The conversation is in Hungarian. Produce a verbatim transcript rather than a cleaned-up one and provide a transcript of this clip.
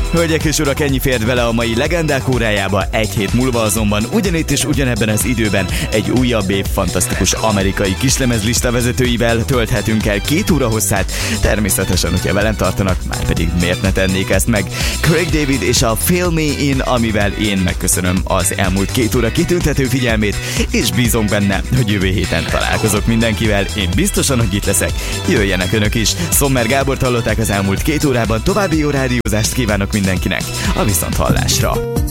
Hölgyek és urak, ennyi fért bele a mai legendák órájába, egy hét múlva azonban ugyanitt és ugyanebben az időben egy újabb év fantasztikus amerikai kislemezlista vezetőivel tölthetünk el két óra hosszát. Természetesen, hogyha velem tartanak, már pedig miért ne tennék ezt meg. Craig David és a Fill Me In, amivel én megköszönöm az elmúlt két óra kitüntető figyelmét, és bízom benne, hogy jövő héten találkozok mindenkivel. Én biztosan, hogy itt leszek. Jöjjenek önök is. Sommer Gábort hallották az elmúlt két órában, további jó rádiózást kívánok mindenkinek a viszonthallásra.